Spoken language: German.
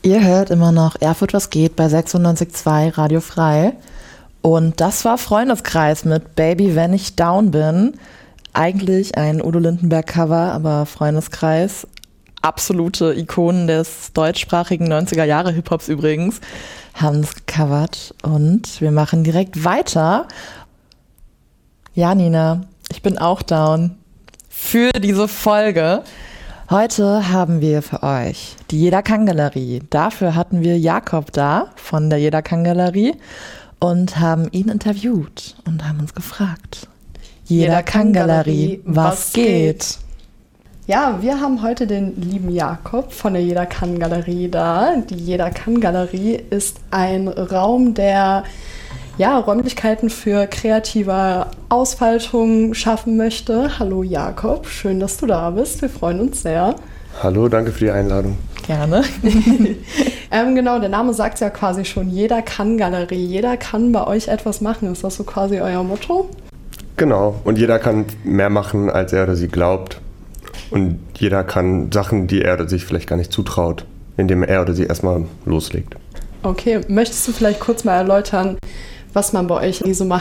Ihr hört immer noch Erfurt was geht bei 96.2 Radio Frei. Und das war Freundeskreis mit Baby, wenn ich down bin. Eigentlich ein Udo Lindenberg-Cover, aber Freundeskreis, absolute Ikonen des deutschsprachigen 90er-Jahre-Hip-Hops übrigens, haben es gecovert. Und wir machen direkt weiter. Ja, Nina, ich bin auch down für diese Folge. Heute haben wir für euch die Jeder kann Galerie. Dafür hatten wir Jakob da von der Jeder kann Galerie und haben ihn interviewt und haben uns gefragt: Jeder kann Galerie, was geht? Ja, wir haben heute den lieben Jakob von der Jeder kann Galerie da. Die Jeder kann Galerie ist ein Raum, der Räumlichkeiten für kreative Ausfaltung schaffen möchte. Hallo Jakob, schön, dass du da bist. Wir freuen uns sehr. Hallo, danke für die Einladung. Gerne. Genau, der Name sagt es ja quasi schon. Jeder kann Galerie. Jeder kann bei euch etwas machen. Ist das so quasi euer Motto? Genau, und jeder kann mehr machen, als er oder sie glaubt. Und jeder kann Sachen, die er oder sich vielleicht gar nicht zutraut, indem er oder sie erstmal loslegt. Okay, möchtest du vielleicht kurz mal erläutern, was man bei euch so macht?